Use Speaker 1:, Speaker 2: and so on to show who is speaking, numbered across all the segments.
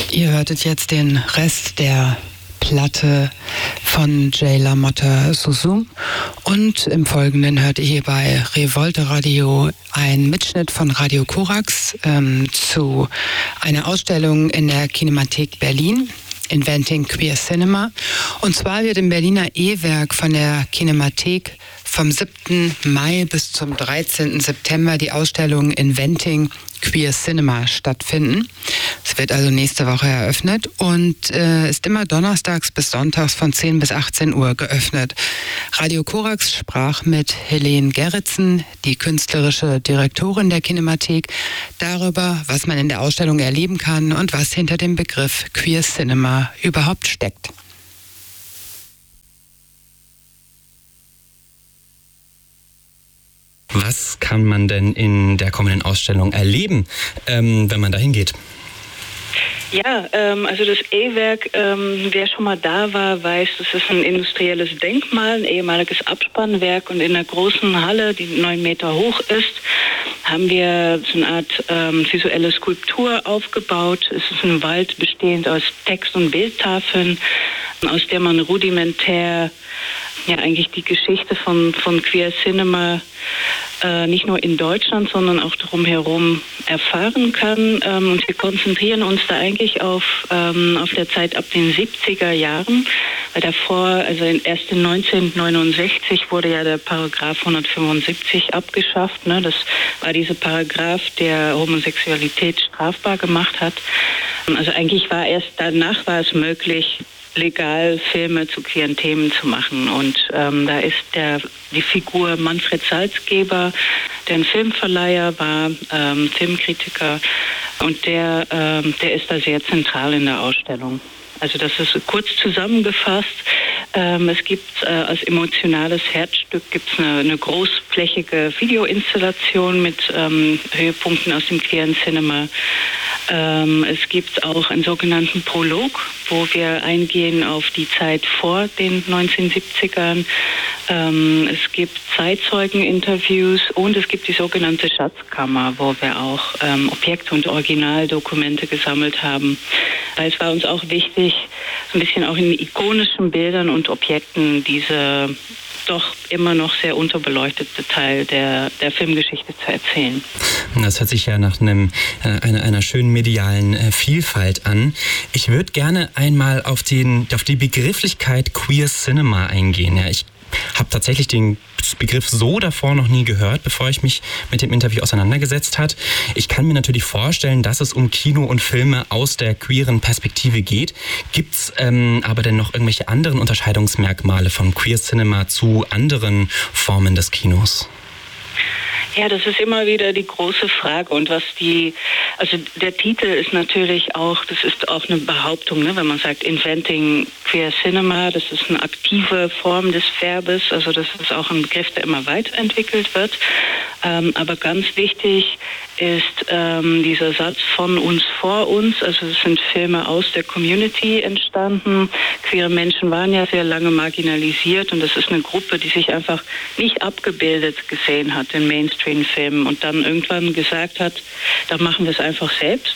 Speaker 1: Ihr hörtet jetzt den Rest der Platte von Jay LaMotta Susum und im Folgenden hört ihr hier bei Revolte Radio einen Mitschnitt von Radio Korax zu einer Ausstellung in der Kinemathek Berlin, Inventing Queer Cinema. Und zwar wird im Berliner E-Werk von der Kinemathek vom 7. Mai bis zum 13. September die Ausstellung Inventing Queer Cinema stattfinden. Es wird also nächste Woche eröffnet und ist immer donnerstags bis sonntags von 10 bis 18 Uhr geöffnet. Radio Korax sprach mit Helene Gerritsen, die künstlerische Direktorin der Kinemathek, darüber, was man in der Ausstellung erleben kann und was hinter dem Begriff Queer Cinema überhaupt steckt.
Speaker 2: Was kann man denn in der kommenden Ausstellung erleben, wenn man da hingeht?
Speaker 3: Ja, also das E-Werk, wer schon mal da war, weiß, das ist ein industrielles Denkmal, ein ehemaliges Abspannwerk, und in der großen Halle, die 9 Meter hoch ist, haben wir so eine Art visuelle Skulptur aufgebaut. Es ist ein Wald bestehend aus Text- und Bildtafeln, aus der man rudimentär eigentlich die Geschichte von Queer Cinema nicht nur in Deutschland, sondern auch drumherum erfahren kann. Und wir konzentrieren uns da eigentlich auf der Zeit ab den 70er Jahren. Weil davor, also erst in 1969 wurde ja der Paragraph 175 abgeschafft. Ne? Das war dieser Paragraph, der Homosexualität strafbar gemacht hat. Also eigentlich war erst danach war es möglich, legal Filme zu queeren Themen zu machen. Und da ist die Figur Manfred Salzgeber, der ein Filmverleiher war, Filmkritiker, und der ist da sehr zentral in der Ausstellung. Also das ist kurz zusammengefasst. Es gibt als emotionales Herzstück gibt's eine großflächige Videoinstallation mit Höhepunkten aus dem queeren Cinema. Es gibt auch einen sogenannten Prolog, wo wir eingehen auf die Zeit vor den 1970ern. Es gibt Zeitzeugeninterviews und es gibt die sogenannte Schatzkammer, wo wir auch Objekte und Originaldokumente gesammelt haben. Weil es war uns auch wichtig, so ein bisschen auch in ikonischen Bildern und Objekten diese doch immer noch sehr unterbeleuchtete Teil der Filmgeschichte zu erzählen.
Speaker 2: Das hört sich ja nach einer schönen medialen Vielfalt an. Ich würde gerne einmal auf die Begrifflichkeit Queer Cinema eingehen. Ja, ich habe tatsächlich den Begriff so davor noch nie gehört, bevor ich mich mit dem Interview auseinandergesetzt habe. Ich kann mir natürlich vorstellen, dass es um Kino und Filme aus der queeren Perspektive geht. Gibt es aber denn noch irgendwelche anderen Unterscheidungsmerkmale von Queer Cinema zu anderen Formen des Kinos?
Speaker 3: Ja, das ist immer wieder die große Frage. Und also der Titel ist natürlich auch, das ist auch eine Behauptung, ne? Wenn man sagt Inventing Queer Cinema, das ist eine aktive Form des Verbes, also das ist auch ein Begriff, der immer weiterentwickelt wird. Aber ganz wichtig ist dieser Satz von uns vor uns, also es sind Filme aus der Community entstanden. Queere Menschen waren ja sehr lange marginalisiert und das ist eine Gruppe, die sich einfach nicht abgebildet gesehen hat in Mainstream-Filmen und dann irgendwann gesagt hat, da machen wir es einfach selbst.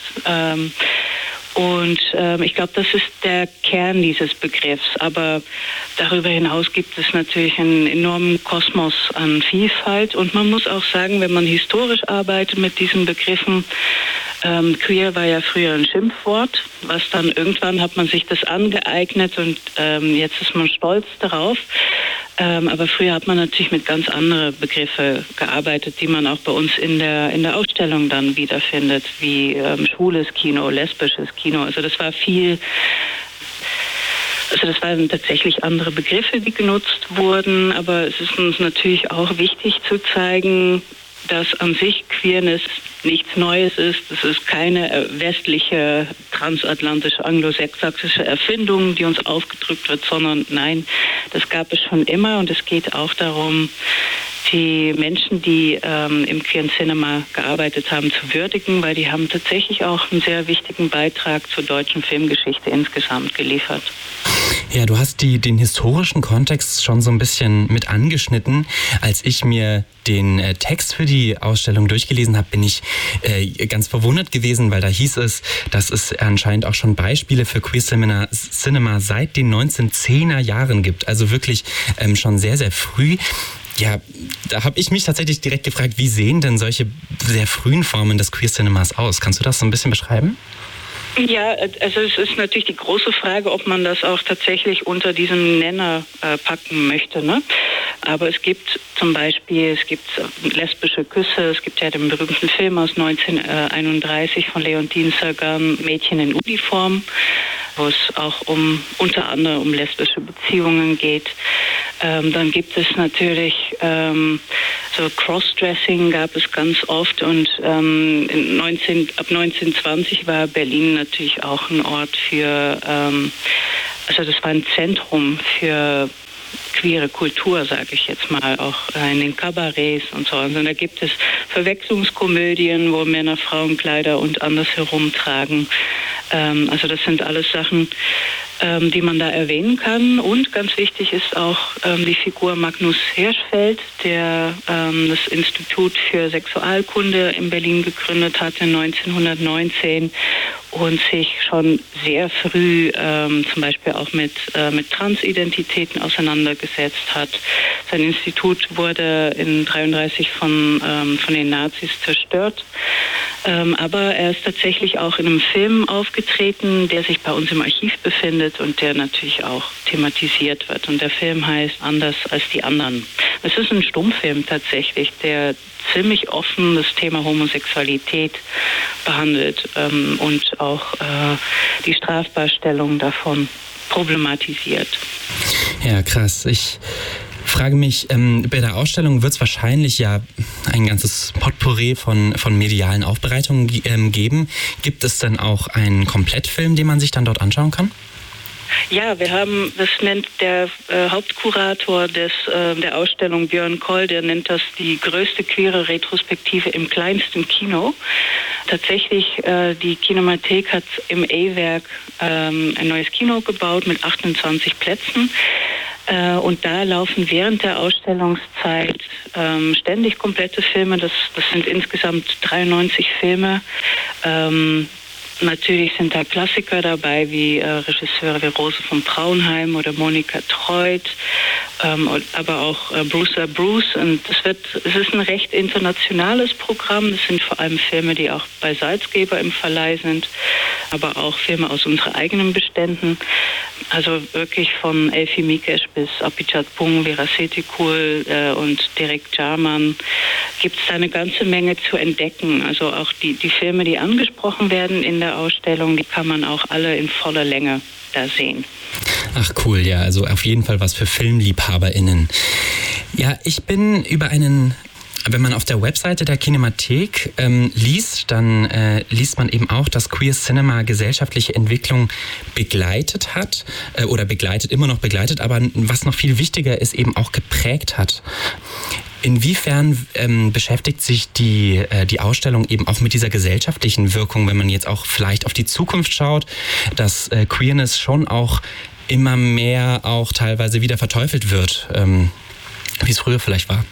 Speaker 3: Und ich glaube, das ist der Kern dieses Begriffs. Aber darüber hinaus gibt es natürlich einen enormen Kosmos an Vielfalt. Und man muss auch sagen, wenn man historisch arbeitet mit diesen Begriffen, queer war ja früher ein Schimpfwort, was dann irgendwann hat man sich das angeeignet und jetzt ist man stolz darauf. Aber früher hat man natürlich mit ganz anderen Begriffen gearbeitet, die man auch bei uns in der Ausstellung dann wiederfindet, wie schwules Kino, lesbisches Kino. Also das waren tatsächlich andere Begriffe, die genutzt wurden, aber es ist uns natürlich auch wichtig zu zeigen, dass an sich Queerness nichts Neues ist. Es ist keine westliche, transatlantische, anglosächsische Erfindung, die uns aufgedrückt wird, sondern nein, das gab es schon immer und es geht auch darum, die Menschen, die im queeren Cinema gearbeitet haben, zu würdigen, weil die haben tatsächlich auch einen sehr wichtigen Beitrag zur deutschen Filmgeschichte insgesamt geliefert.
Speaker 2: Ja, du hast den historischen Kontext schon so ein bisschen mit angeschnitten. Als ich mir den Text für die Ausstellung durchgelesen habe, bin ich ganz verwundert gewesen, weil da hieß es, dass es anscheinend auch schon Beispiele für Queer Cinema seit den 1910er Jahren gibt. Also wirklich schon sehr, sehr früh. Ja, da habe ich mich tatsächlich direkt gefragt, wie sehen denn solche sehr frühen Formen des Queer Cinemas aus? Kannst du das so ein bisschen beschreiben?
Speaker 3: Ja, also es ist natürlich die große Frage, ob man das auch tatsächlich unter diesen Nenner packen möchte, ne? Aber es gibt zum Beispiel, lesbische Küsse, es gibt ja den berühmten Film aus 1931 von Leontine Sagan, Mädchen in Uniform, wo es auch unter anderem um lesbische Beziehungen geht. Dann gibt es natürlich so Crossdressing gab es ganz oft und ab 1920 war Berlin natürlich auch ein Ort für, also das war ein Zentrum für queere Kultur, sage ich jetzt mal, auch in den Kabarets und so. Also da gibt es Verwechslungskomödien, wo Männer Frauenkleider und andersherum tragen. Also das sind alles Sachen, die man da erwähnen kann. Und ganz wichtig ist auch die Figur Magnus Hirschfeld, der das Institut für Sexualkunde in Berlin gegründet hatte 1919 und sich schon sehr früh zum Beispiel auch mit Transidentitäten auseinandergesetzt hat. Sein Institut wurde in 1933 von den Nazis zerstört. Aber er ist tatsächlich auch in einem Film aufgetreten, der sich bei uns im Archiv befindet und der natürlich auch thematisiert wird. Und der Film heißt Anders als die anderen. Es ist ein Stummfilm tatsächlich, der ziemlich offen das Thema Homosexualität behandelt und auch die Strafbarstellung davon problematisiert.
Speaker 2: Ja, krass. Ich frage mich, bei der Ausstellung wird es wahrscheinlich ja ein ganzes Potpourri von medialen Aufbereitungen geben. Gibt es denn auch einen Komplettfilm, den man sich dann dort anschauen kann?
Speaker 3: Ja, wir haben, das nennt der Hauptkurator der Ausstellung, Björn Koll, der nennt das die größte queere Retrospektive im kleinsten Kino. Tatsächlich, die Kinemathek hat im E-Werk ein neues Kino gebaut mit 28 Plätzen. Und da laufen während der Ausstellungszeit ständig komplette Filme. Das sind insgesamt 93 Filme. Natürlich sind da Klassiker dabei, wie Regisseure wie Rose von Braunheim oder Monika Treut, aber auch Bruce. Und es ist ein recht internationales Programm. Das sind vor allem Filme, die auch bei Salzgeber im Verleih sind, aber auch Filme aus unseren eigenen Beständen. Also wirklich von Elfi Mikesh bis Apichat Pung, Vera Setikul und Derek Jarman gibt es da eine ganze Menge zu entdecken. Also auch die Filme, die angesprochen werden in der Ausstellung, die kann man auch alle in voller Länge da sehen.
Speaker 2: Ach cool, ja, also auf jeden Fall was für FilmliebhaberInnen. Ja, ich bin wenn man auf der Webseite der Kinemathek liest, dann liest man eben auch, dass Queer Cinema gesellschaftliche Entwicklung begleitet hat oder immer noch begleitet, aber was noch viel wichtiger ist, eben auch geprägt hat. Inwiefern beschäftigt sich die Ausstellung eben auch mit dieser gesellschaftlichen Wirkung, wenn man jetzt auch vielleicht auf die Zukunft schaut, dass Queerness schon auch immer mehr auch teilweise wieder verteufelt wird, wie es früher vielleicht war?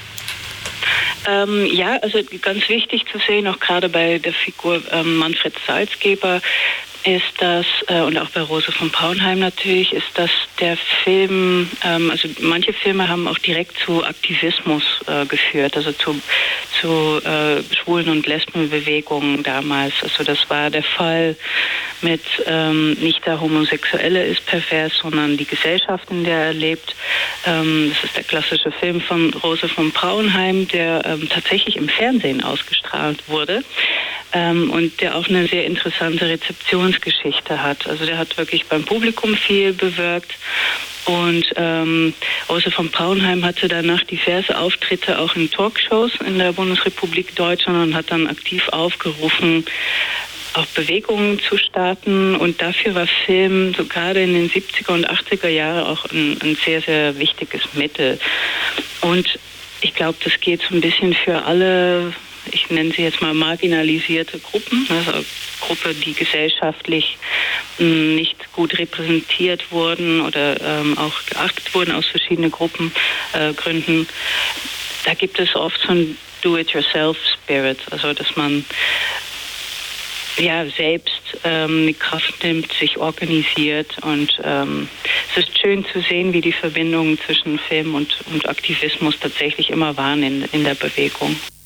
Speaker 3: Ja, also ganz wichtig zu sehen, auch gerade bei der Figur Manfred Salzgeber, ist das, und auch bei Rose von Braunheim natürlich, ist, dass der Film, also manche Filme haben auch direkt zu Aktivismus geführt, also zu Schwulen- und Lesbenbewegungen damals. Also das war der Fall mit nicht der Homosexuelle ist pervers, sondern die Gesellschaft, in der er lebt. Das ist der klassische Film von Rose von Braunheim, der tatsächlich im Fernsehen ausgestrahlt wurde. Und der auch eine sehr interessante Rezeptionsgeschichte hat. Also der hat wirklich beim Publikum viel bewirkt. Und Rose von Braunheim hatte danach diverse Auftritte auch in Talkshows in der Bundesrepublik Deutschland und hat dann aktiv aufgerufen, auch Bewegungen zu starten. Und dafür war Film so gerade in den 70er und 80er Jahren auch ein sehr, sehr wichtiges Mittel. Und ich glaube, das geht so ein bisschen für alle, ich nenne sie jetzt mal marginalisierte Gruppen, also Gruppe, die gesellschaftlich nicht gut repräsentiert wurden oder auch geachtet wurden aus verschiedenen Gruppengründen. Da gibt es oft so ein Do-it-yourself-Spirit, also dass man selbst die Kraft nimmt, sich organisiert und es ist schön zu sehen, wie die Verbindungen zwischen Film und Aktivismus tatsächlich immer waren in der Bewegung.